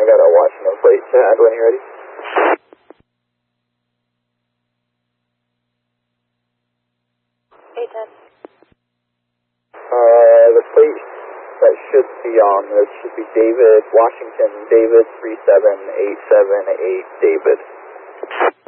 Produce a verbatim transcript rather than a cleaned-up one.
I got a Washington plate to add when you're ready. eight ten. Uh, the plate that should be on this should be David, Washington, David, three seven eight seven eight, David.